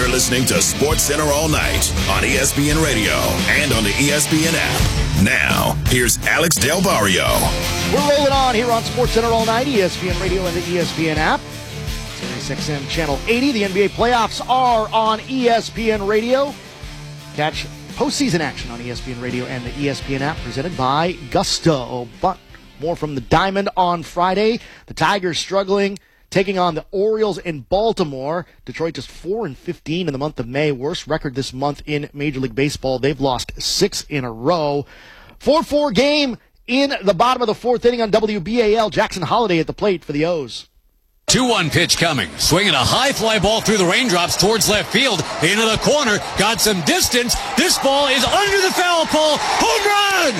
You're listening to Sports Center all night on ESPN Radio and on the ESPN app. Now, here's Alex Del Barrio. We're rolling on here on Sports Center all night, ESPN Radio and the ESPN app. Sirius XM Channel 80. The NBA playoffs are on ESPN Radio. Catch postseason action on ESPN Radio and the ESPN app, presented by Gusto. But more from the Diamond on Friday. The Tigers struggling, taking on the Orioles in Baltimore. Detroit just 4-15 in the month of May. Worst record this month in Major League Baseball. They've lost 6 in a row. 4-4 game in the bottom of the fourth inning on WBAL. Jackson Holliday at the plate for the O's. 2-1 pitch coming. Swinging a high fly ball through the raindrops towards left field. Into the corner. Got some distance. This ball is under the foul pole. Home run!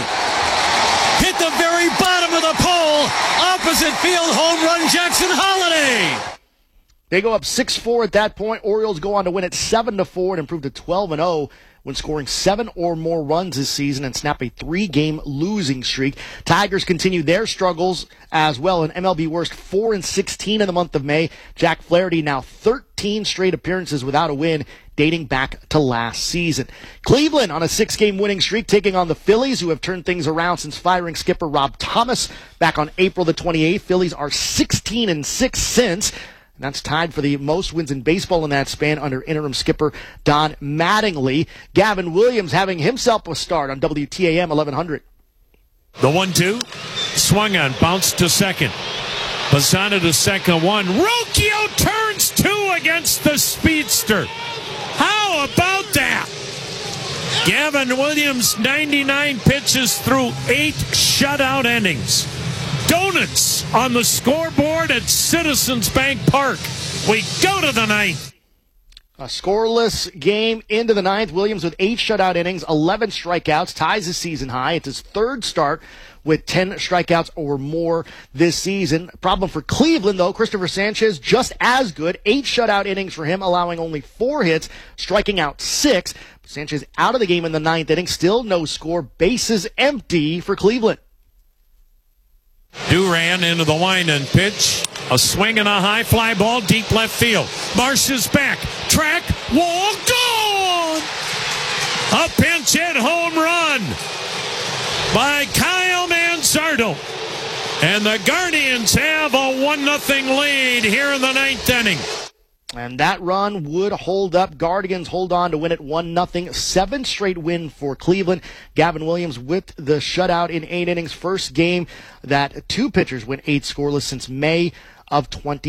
Hit the very bottom of the pole. Opposite field home run, Jackson Holliday. They go up 6-4 at that point. Orioles go on to win it 7-4 and improve to 12-0 when scoring 7 or more runs this season and snap a 3-game losing streak. Tigers continue their struggles as well. An MLB worst 4-16 in the month of May. Jack Flaherty now 13 straight appearances without a win, dating back to last season. Cleveland on a 6-game winning streak, taking on the Phillies, who have turned things around since firing skipper Rob Thomas back on April the 28th. Phillies are 16-6 since. And that's tied for the most wins in baseball in that span under interim skipper Don Mattingly. Gavin Williams having himself a start on WTAM 1100. The 1-2, swung on, bounced to second. Bassano to second one. Rocchio turns 2 against the speedster. How about that? Gavin Williams, 99 pitches through 8 shutout innings. Donuts on the scoreboard at Citizens Bank Park. We go to the ninth. A scoreless game into the ninth. Williams with 8 shutout innings, 11 strikeouts, ties his season high. It's his third start with 10 strikeouts or more this season. Problem for Cleveland, though, Christopher Sanchez just as good. 8 shutout innings for him, allowing only 4 hits, striking out 6. Sanchez out of the game in the ninth inning. Still no score. Bases empty for Cleveland. Duran into the wind and pitch. A swing and a high fly ball deep left field. Marsh is back. Track. Wall. Gone! A pinch hit home run by Kyle Manzardo. And the Guardians have a 1-0 lead here in the ninth inning. And that run would hold up. Guardians hold on to win it 1-0. 7th straight win for Cleveland. Gavin Williams with the shutout in 8 innings. First game that 2 pitchers went 8 scoreless since May of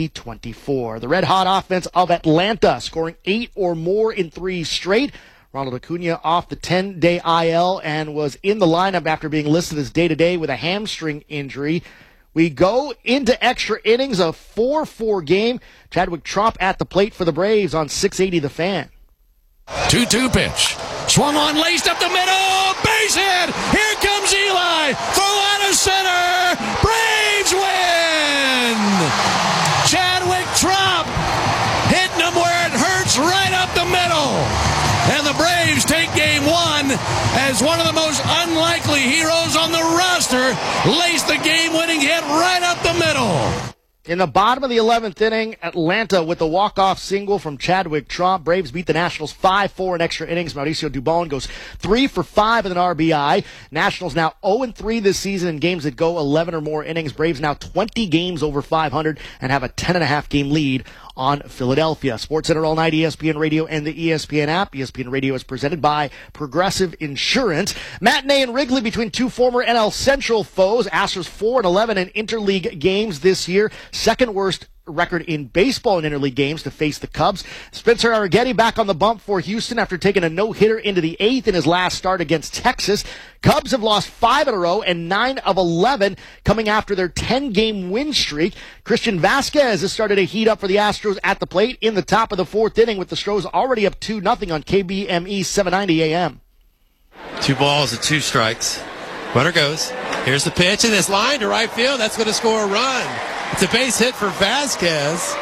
2024. The red-hot offense of Atlanta scoring 8 or more in 3 straight. Ronald Acuna off the 10-day IL and was in the lineup after being listed as day-to-day with a hamstring injury. We go into extra innings, a 4-4 game. Chadwick Tromp at the plate for the Braves on 680 The Fan. 2-2 pitch. Swung on, laced up the middle. Base hit. Here comes Eli. Throw out of center. Braves win. Chadwick Tromp hitting them where it hurts, right up the middle. And the Braves take game 1 as one of the most unlikely heroes on the roster laced the game-winning hit right up the middle. In the bottom of the 11th inning, Atlanta with the walk-off single from Chadwick Tromp. Braves beat the Nationals 5-4 in extra innings. Mauricio Dubon goes 3 for 5 with an RBI. Nationals now 0-3 this season in games that go 11 or more innings. Braves now 20 games over 500 and have a 10.5 game lead on Philadelphia. SportsCenter all night, ESPN Radio and the ESPN app. ESPN Radio is presented by Progressive Insurance. Matinee and Wrigley between 2 former NL Central foes. Astros 4-11 in interleague games this year. Second worst record in baseball in interleague games to face the Cubs. Spencer Arrighetti back on the bump for Houston after taking a no-hitter into the 8th in his last start against Texas. Cubs have lost 5 in a row and 9 of 11 coming after their 10-game win streak. Christian Vasquez has started to heat up for the Astros at the plate in the top of the 4th inning with the Stros already up 2-0 on KBME 790 AM. 2 balls and 2 strikes. Runner goes. Here's the pitch, and it's line to right field. That's going to score a run. It's a base hit for Vasquez.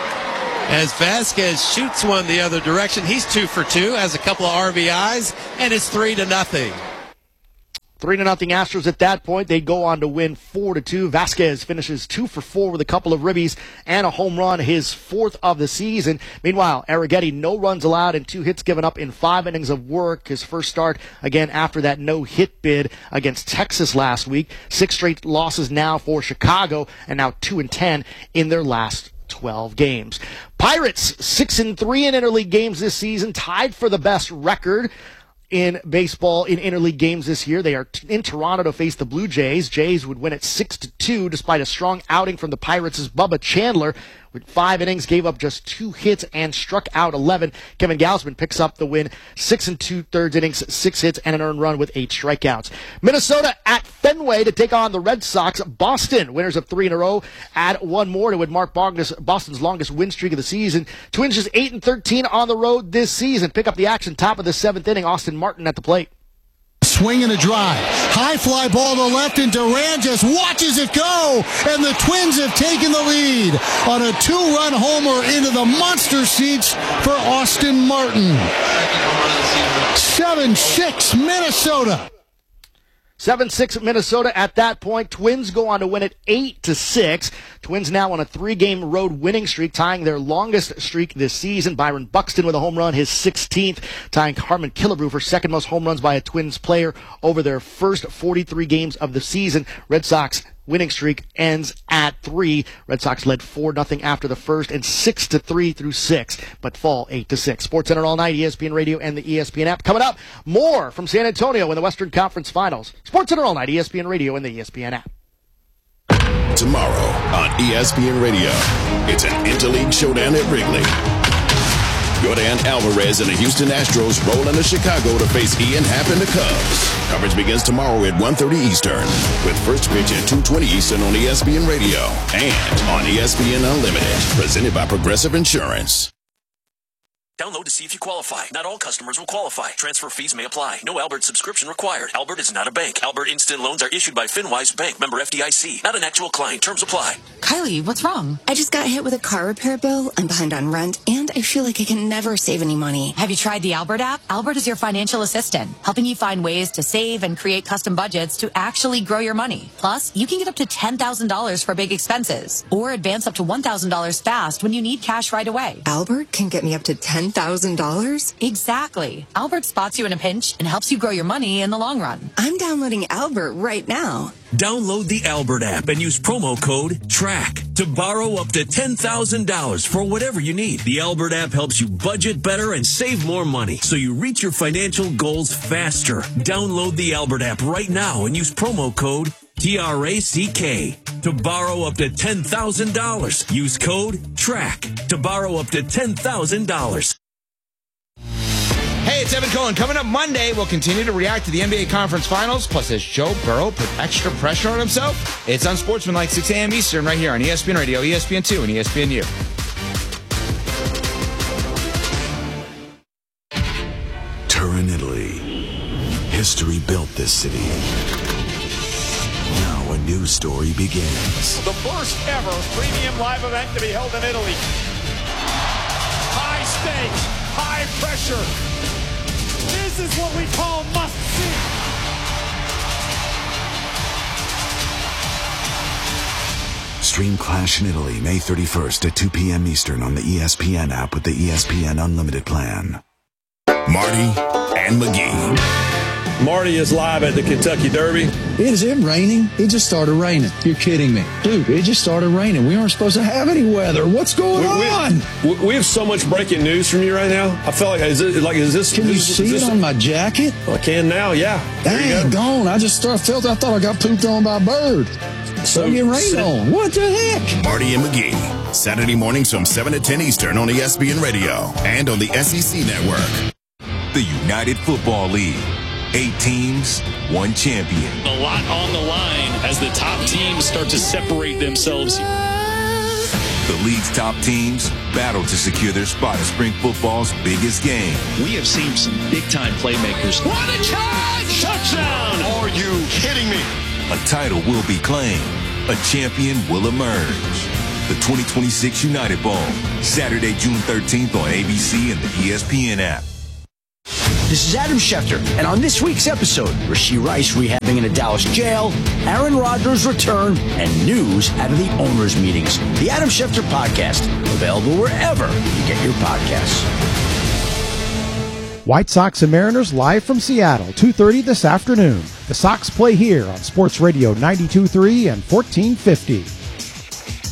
As Vasquez shoots one the other direction, he's 2 for 2, has a couple of RBIs, and it's 3-0. 3-0 Astros at that point. They go on to win 4-2. Vasquez finishes 2 for 4 with a couple of ribbies and a home run, his 4th of the season. Meanwhile, Arrighetti, no runs allowed and 2 hits given up in 5 innings of work. His first start again after that no-hit bid against Texas last week. 6 straight losses now for Chicago, and now 2-10 in their last 12 games. Pirates 6-3 in interleague games this season, tied for the best record in baseball in interleague games this year. They are in Toronto to face the Blue Jays. Jays would win it 6-2 despite a strong outing from the Pirates' Bubba Chandler. With 5 innings, gave up just 2 hits and struck out 11. Kevin Gausman picks up the win, 6 2/3 innings, 6 hits and an earned run with 8 strikeouts. Minnesota at Fenway to take on the Red Sox. Boston, winners of 3 in a row, add 1 more to mark Boston's longest win streak of the season. Twins just 8-13 on the road this season. Pick up the action, top of the 7th inning. Austin Martin at the plate. Swing and a drive. High fly ball to left, and Duran just watches it go. And the Twins have taken the lead on a 2-run homer into the monster seats for Austin Martin. 7-6 Minnesota. 7-6 Minnesota at that point. Twins go on to win it 8-6. Twins now on a 3-game road winning streak, tying their longest streak this season. Byron Buxton with a home run, his 16th, tying Harmon Killebrew for second most home runs by a Twins player over their first 43 games of the season. Red Sox winning streak ends at 3. Red Sox led 4-0 after the first and 6-3 through 6, but fall 8-6. SportsCenter all night, ESPN Radio and the ESPN app. Coming up, more from San Antonio in the Western Conference Finals. SportsCenter all night, ESPN Radio and the ESPN app. Tomorrow on ESPN Radio, it's an interleague showdown at Wrigley. Yordan Alvarez and the Houston Astros roll into Chicago to face Ian Happ and the Cubs. Coverage begins tomorrow at 1:30 Eastern, with first pitch at 2:20 Eastern on ESPN Radio and on ESPN Unlimited, presented by Progressive Insurance. Download to see if you qualify. Not all customers will qualify. Transfer fees may apply. No Albert subscription required. Albert is not a bank. Albert Instant Loans are issued by FinWise Bank, member FDIC. Not an actual client. Terms apply. Kylie, what's wrong? I just got hit with a car repair bill. I'm behind on rent, and I feel like I can never save any money. Have you tried the Albert app? Albert is your financial assistant, helping you find ways to save and create custom budgets to actually grow your money. Plus, you can get up to $10,000 for big expenses, or advance up to $1,000 fast when you need cash right away. Albert can get me up to $10,000? Exactly. Albert spots you in a pinch and helps you grow your money in the long run. I'm downloading Albert right now. Download the Albert app and use promo code TRACK to borrow up to $10,000 for whatever you need. The Albert app helps you budget better and save more money so you reach your financial goals faster. Download the Albert app right now and use promo code TRACK to borrow up to $10,000. Use code TRACK to borrow up to $10,000. Hey, it's Evan Cohen. Coming up Monday, we'll continue to react to the NBA Conference Finals. Plus, has Joe Burrow put extra pressure on himself? It's Unsportsmanlike, 6 a.m. Eastern, right here on ESPN Radio, ESPN2, and ESPNU. Turin, Italy. History built this city. Now a new story begins. The first ever premium live event to be held in Italy. High stakes, high pressure. This is what we call must see. Stream Clash in Italy May 31st at 2 p.m. Eastern on the ESPN app with the ESPN Unlimited plan. Marty and McGee. Marty is live at the Kentucky Derby. Is it raining? It just started raining. You're kidding me. Dude, it just started raining. We aren't supposed to have any weather. What's going on? We have so much breaking news from you right now. I feel like, is this... Can you see it on my jacket? Well, I can now, yeah. Dang, gone. I thought I got pooped on by a bird. So get rained on. What the heck? Marty and McGee. Saturday mornings from 7 to 10 Eastern on ESPN Radio and on the SEC Network. The United Football League. 8 teams, 1 champion. A lot on the line as the top teams start to separate themselves. The league's top teams battle to secure their spot at spring football's biggest game. We have seen some big-time playmakers. What a charge! Touchdown! Are you kidding me? A title will be claimed. A champion will emerge. The 2026 United Bowl, Saturday, June 13th on ABC and the ESPN app. This is Adam Schefter, and on this week's episode, Rashee Rice rehabbing in a Dallas jail, Aaron Rodgers' return, and news out of the owners' meetings. The Adam Schefter Podcast, available wherever you get your podcasts. White Sox and Mariners live from Seattle, 2:30 this afternoon. The Sox play here on Sports Radio 92.3 and 1450.